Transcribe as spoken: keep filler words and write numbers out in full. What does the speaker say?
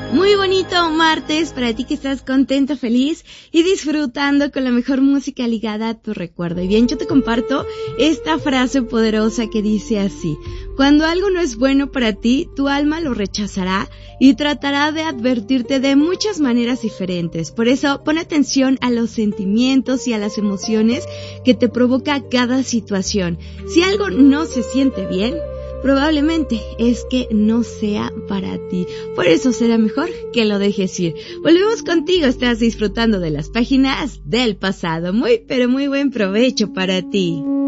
Muy bonito martes para ti que estás contento, feliz y disfrutando con la mejor música ligada a tu recuerdo. Y bien, yo te comparto esta frase poderosa que dice así: cuando algo no es bueno para ti, tu alma lo rechazará y tratará de advertirte de muchas maneras diferentes. Por eso, pon atención a los sentimientos y a las emociones que te provoca cada situación. Si algo no se siente bien, probablemente es que no sea para ti. Por eso será mejor que lo dejes ir. Volvemos contigo, estás disfrutando de las páginas del pasado. Muy, pero muy buen provecho para ti.